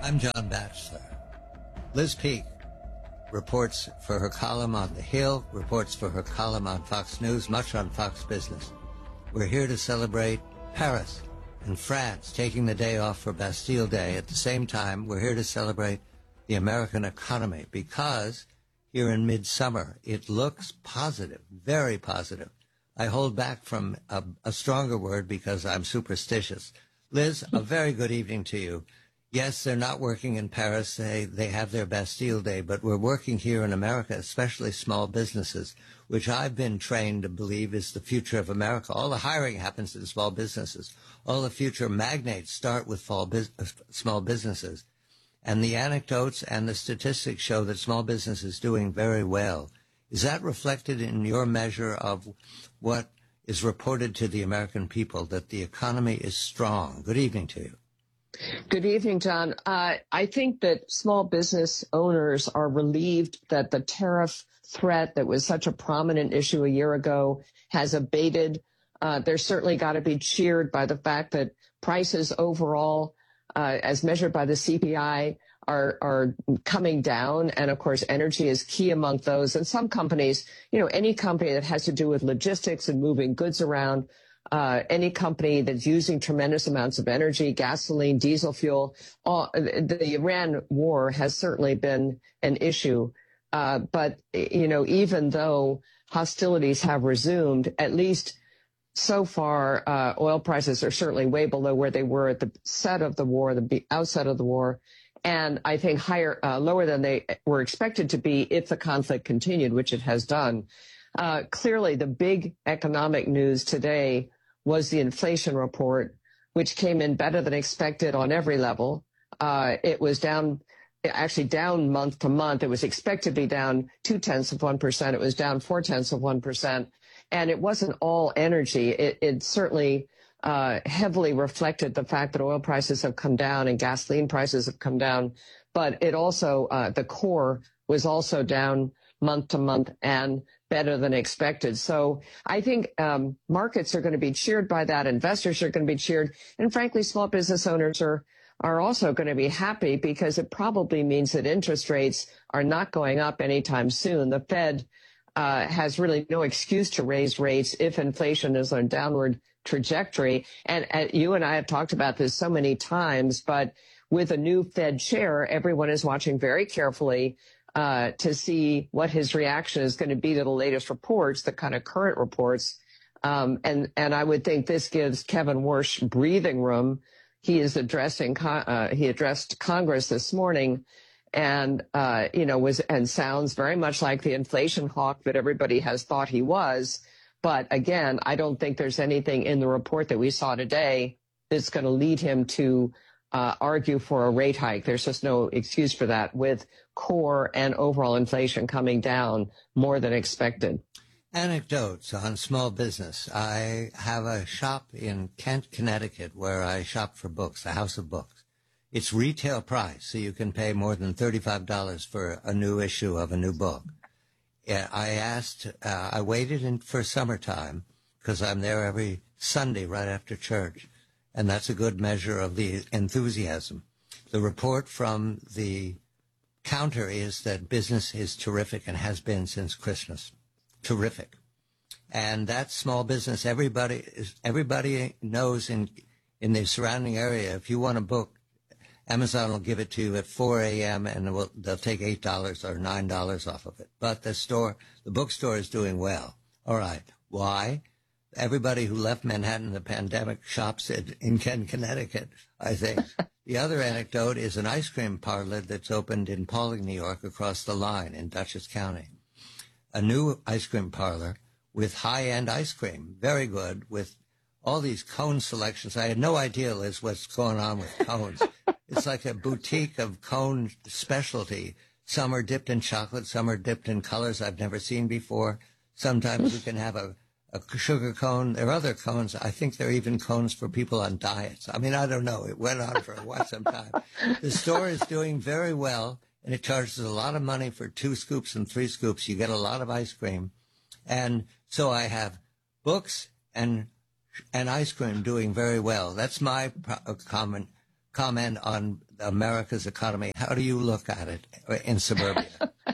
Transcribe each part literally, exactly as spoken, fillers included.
I'm John Batchelor. Liz Peek reports for her column on The Hill, reports for her column on Fox News, much on Fox Business. We're here to celebrate Paris and France taking the day off for Bastille Day. At the same time, we're here to celebrate the American economy because here in midsummer, it looks positive, very positive. I hold back from a, a stronger word because I'm superstitious. Liz, a very good evening to you. Yes, they're not working in Paris. They, they have their Bastille Day, but we're working here in America, especially small businesses, which I've been trained to believe is the future of America. All the hiring happens in small businesses. All the future magnates start with small businesses. And the anecdotes and the statistics show that small business is doing very well. Is that reflected in your measure of what is reported to the American people, that the economy is strong? Good evening to you. Good evening, John. Uh, I think that small business owners are relieved that the tariff threat that was such a prominent issue a year ago has abated. Uh, they're certainly got to be cheered by the fact that prices overall, uh, as measured by the C P I, are, are coming down. And of course, energy is key among those. And some companies, you know, any company that has to do with logistics and moving goods around, Uh, any company that's using tremendous amounts of energy, gasoline, diesel fuel, all, the Iran war has certainly been an issue. Uh, but, you know, even though hostilities have resumed, at least so far, uh, oil prices are certainly way below where they were at the set of the war, the outset of the war. And I think higher, uh, lower than they were expected to be if the conflict continued, which it has done. Uh, clearly, the big economic news today was the inflation report, which came in better than expected on every level. Uh, it was down, actually down month to month. It was expected to be down two tenths of one percent. It was down four tenths of one percent. And it wasn't all energy. It, it certainly uh, heavily reflected the fact that oil prices have come down and gasoline prices have come down. But it also, uh, the core was also down month to month and better than expected. So I think um, markets are going to be cheered by that. Investors are going to be cheered. And frankly, small business owners are are also going to be happy because it probably means that interest rates are not going up anytime soon. The Fed uh, has really no excuse to raise rates if inflation is on a downward trajectory. And uh, you and I have talked about this so many times, but with a new Fed chair, everyone is watching very carefully Uh, to see what his reaction is going to be to the latest reports, the kind of current reports. Um, and, and I would think this gives Kevin Warsh breathing room. He is addressing, uh, he addressed Congress this morning and, uh, you know, was, and sounds very much like the inflation hawk that everybody has thought he was. But again, I don't think there's anything in the report that we saw today that's going to lead him to Uh, argue for a rate hike. There's just no excuse for that with core and overall inflation coming down more than expected. Anecdotes on small business. I have a shop in Kent, Connecticut, where I shop for books, a house of books. It's retail price, so you can pay more than thirty-five dollars for a new issue of a new book. I asked, uh, I waited in for summertime because I'm there every Sunday right after church. And that's a good measure of the enthusiasm. The report from the counter is that business is terrific and has been since Christmas. Terrific. And that's small business. Everybody is, everybody knows in, in the surrounding area, if you want a book, Amazon will give it to you at four a.m. and will, they'll take eight dollars or nine dollars off of it. But the store, the bookstore is doing well. All right. Why? Everybody who left Manhattan in the pandemic shops in, in Kent, Connecticut, I think. The other anecdote is an ice cream parlor that's opened in Pawling, New York, across the line in Dutchess County. A new ice cream parlor with high-end ice cream, very good, with all these cone selections. I had no idea, Liz, what's going on with cones. It's like a boutique of cone specialty. Some are dipped in chocolate, some are dipped in colors I've never seen before. Sometimes you can have a a sugar cone. There are other cones. I think there are even cones for people on diets. I mean, I don't know. It went on for quite some time. The store is doing very well, and it charges a lot of money for two scoops and three scoops. You get a lot of ice cream. And so I have books and and ice cream doing very well. That's my pro- comment comment on America's economy. How do you look at it in suburbia?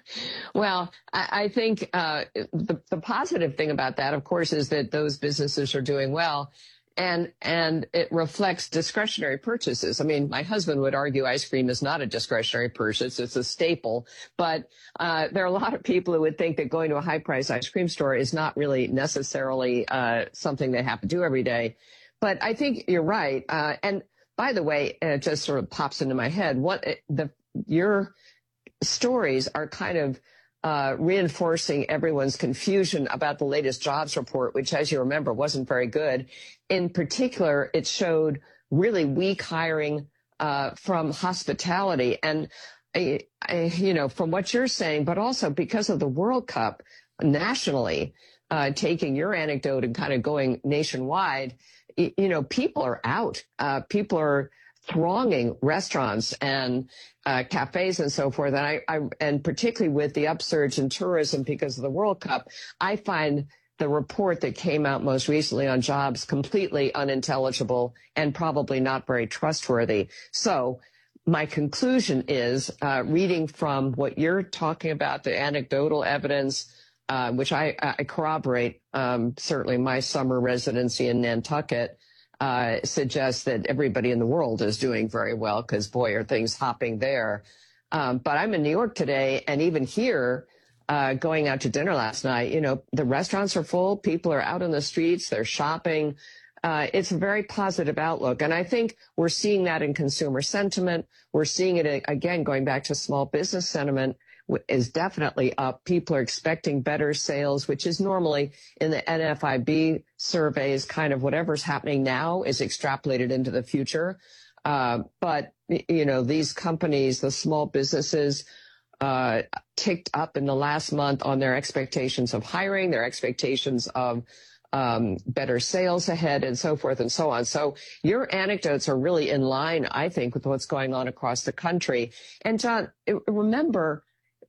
Well, I, I think uh, the, the positive thing about that, of course, is that those businesses are doing well. And, and it reflects discretionary purchases. I mean, my husband would argue ice cream is not a discretionary purchase. It's a staple. But uh, there are a lot of people who would think that going to a high-priced ice cream store is not really necessarily uh, something they have to do every day. But I think you're right. Uh, and by the way, it just sort of pops into my head. What the your stories are kind of Uh, reinforcing everyone's confusion about the latest jobs report, which, as you remember, wasn't very good. In particular, it showed really weak hiring uh, from hospitality. And, I, I, you know, from what you're saying, but also because of the World Cup nationally, uh, taking your anecdote and kind of going nationwide, you, you know, people are out. Uh, people are thronging restaurants and uh, cafes and so forth. And I, I, and particularly with the upsurge in tourism because of the World Cup, I find the report that came out most recently on jobs completely unintelligible and probably not very trustworthy. So my conclusion is, uh, reading from what you're talking about, the anecdotal evidence, uh, which I, I corroborate, um, certainly my summer residency in Nantucket, Uh, suggests that everybody in the world is doing very well because, boy, are things hopping there. Um, but I'm in New York today, and even here, uh, going out to dinner last night, you know, the restaurants are full. People are out on the streets. They're shopping. Uh, it's a very positive outlook. And I think we're seeing that in consumer sentiment. We're seeing it, again, going back to small business sentiment, is definitely up. People are expecting better sales, which is normally in the N F I B surveys, kind of whatever's happening now is extrapolated into the future. Uh, but, you know, these companies, the small businesses, uh, ticked up in the last month on their expectations of hiring, their expectations of um, better sales ahead and so forth and so on. So your anecdotes are really in line, I think, with what's going on across the country. And John, remember,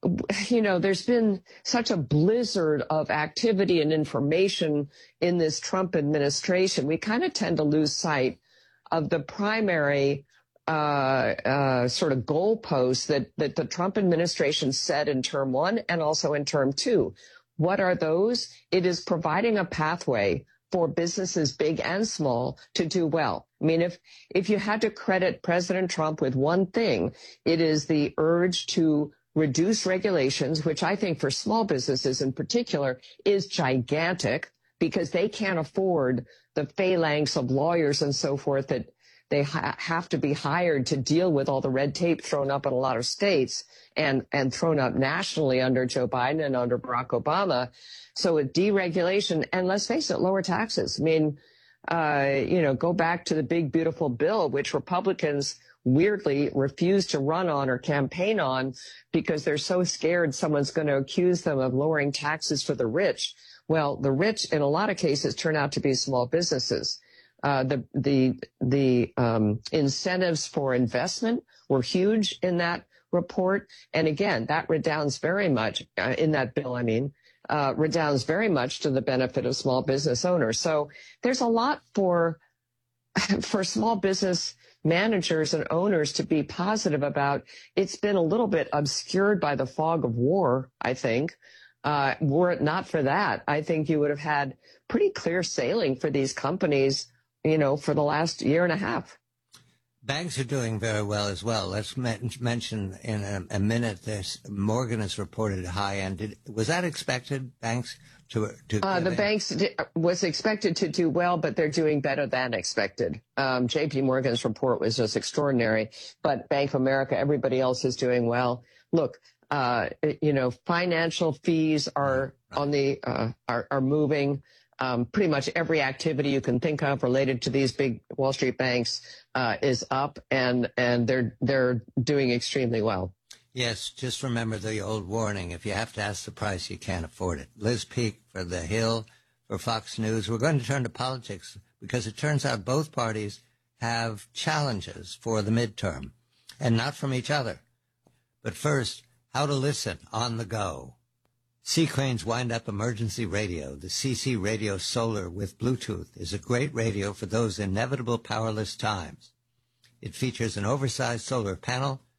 you know, there's been such a blizzard of activity and information in this Trump administration. We kind of tend to lose sight of the primary uh, uh, sort of goalposts that, that the Trump administration set in term one and also in term two. What are those? It is providing a pathway for businesses big and small to do well. I mean, if, if you had to credit President Trump with one thing, it is the urge to reduce regulations, which I think for small businesses in particular is gigantic because they can't afford the phalanx of lawyers and so forth that they ha- have to be hired to deal with all the red tape thrown up in a lot of states and, and thrown up nationally under Joe Biden and under Barack Obama. So with deregulation, and let's face it, lower taxes. I mean, uh, you know, go back to the big, beautiful bill, which Republicans weirdly refuse to run on or campaign on because they're so scared someone's going to accuse them of lowering taxes for the rich. Well, the rich in a lot of cases turn out to be small businesses. Uh, the, the, the, um, incentives for investment were huge in that report. And again, that redounds very much uh, in that bill. I mean, uh, redounds very much to the benefit of small business owners. So there's a lot for, for small business managers and owners to be positive about. It's been a little bit obscured by the fog of war, I think. Uh, were it not for that, I think you would have had pretty clear sailing for these companies, you know, for the last year and a half. Banks are doing very well as well. Let's men- mention in a, a minute this. Morgan has reported high end. Did, was that expected, banks? To, to uh, the in? banks did, was expected to do well, but they're doing better than expected. Um, J P Morgan's report was just extraordinary, but Bank of America, everybody else is doing well. Look, uh, you know, financial fees are right. on the uh, are, are moving. Um, pretty much every activity you can think of related to these big Wall Street banks uh, is up, and and they're they're doing extremely well. Yes, just remember the old warning. If you have to ask the price, you can't afford it. Liz Peek for The Hill, for Fox News. We're going to turn to politics because it turns out both parties have challenges for the midterm, and not from each other. But first, how to listen on the go. C. Crane's Wind-Up Emergency Radio, the C C Radio Solar with Bluetooth, is a great radio for those inevitable powerless times. It features an oversized solar panel